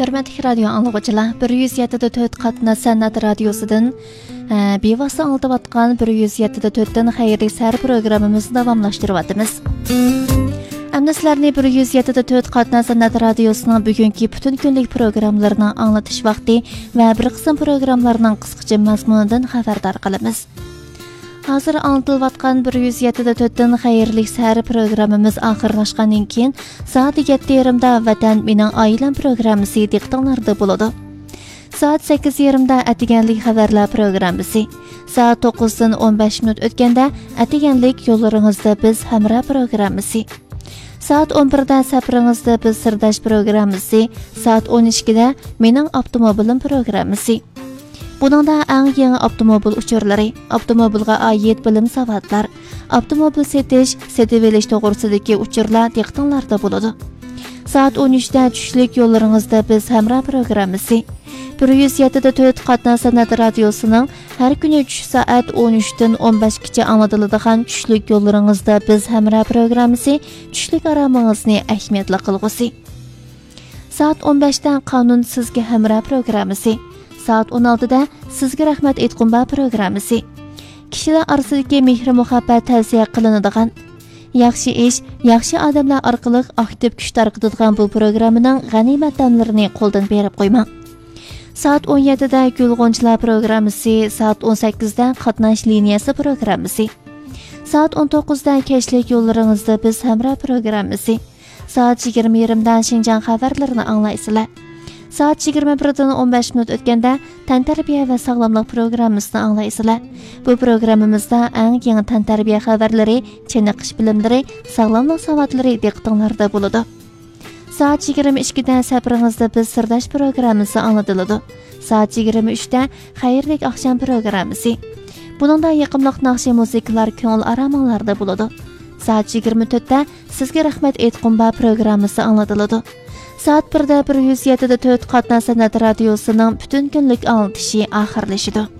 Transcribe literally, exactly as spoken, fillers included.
Hörmətli radio anlıqçılar, bir yüz yeddi dörd qatna Sənət radiosudan bevosita anlatıvatqan bir yüz yeddi dörd-dən xeyirli səhər proqramımızı davamlaşdırıvatımız. Əmdə sizlərni bir yüz yeddi dörd qatna Sənət radiosunun bugünkü bütün günlük proqramlarını anlatış vaxtı və bir qism proqramlarının qısqaça məzmunundan xəbərdar qılımız. Hazır anlatılvatqan bir yüz yeddi dörd-dən xeyirli səhər proqramımız axırlaşqandan keyin saat yetti yarımda Vətən Mening Ailəm proqramısı diqqətinizdə boladı. Saat sakkiz yarımda Ətigənlik xəbərlər proqramısı, saat to'qqizdan o'n besh minut o'tganda Ətigənlik yo'llaringizda biz Hamra proqramısı, saat o'n birda Safaringizda biz Sirdash proqramısı, saat o'n ikkida Mening Avtomobilim proqramısı. Buningda eng yangi avtomobil uchurlari, avtomobilga oid bilim savatlar, avtomobil setish, setib olish to'g'risidagi uchurlar diqqatingizda bo'ladi. Saat o'n uchda tushlik yo'llaringizda biz Hamra proqramısı. bir yüz yeddi dörd qatna Sənət radiosuning har kuni tush soat o'n uchdan o'n beshgacha anlatiladigan tushlik yo'llaringizda biz Hamra proqramısı tushlik aramingizni ahamiyatli qilg'usi. Saat o'n beshda Qonun sizga Hamra proqramısı. Saat o'n oltida sizga rahmat aytqumba proqramısı. Kishilar orasidagi mehr-muhabbat tavsiya qilinadigan, yaxshi ish, yaxshi odamlar orqali aktiv kuch tarqatadigan bu proqramining g'animat damlarini qo'ldan berib qo'ymang. Saat o'n yettida Gulg'unchilar proqramısı, saat o'n sakkizda Qatnash liniyasi proqramısı. Saat o'n to'qqizda Kechlik yo'llaringizda biz Hamra proqramısı. Saat yigirma yarimda Xinjiang xabarlarini anglaysizlar. Saat yigirma birdan o'n besh minut o'tganda Tantarbiya va sog'lomlik proqrammasini anglaysizlar. Bu proqrammamizda eng yangi tantarbiya xabarlari, chiniqish bilimlari, sog'lomlik savotlari diqqatingizda bo'ladi. Saat yigirma ikkida Safaringizda biz Sirdash proqrammasini anglatiladi. Saat yigirma uchda Xayrlik oqshom proqramması. Buningda yoqimli naqshi musiqalar ko'ngil aramanglarda bo'ladi. Saat yigirma to'rtda Sizga rahmat aytqumba proqramması anglatiladi. Saat birda bir yüz yeddi dörd qatna Sənət radiosuning butun kunlik anglatishi oxirlashidi.